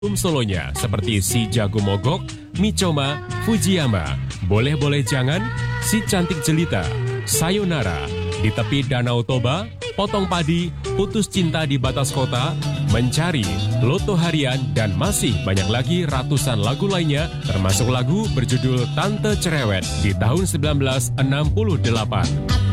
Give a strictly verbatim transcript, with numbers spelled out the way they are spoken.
album solonya seperti Si Jago Mogok, Michoma, Fujiyama, Boleh-Boleh Jangan, Si Cantik Jelita, Sayonara, Di Tepi Danau Toba, Potong Padi, Putus Cinta di Batas Kota, Mencari, Loto Harian, dan masih banyak lagi ratusan lagu lainnya, termasuk lagu berjudul Tante Cerewet di tahun seribu sembilan ratus enam puluh delapan.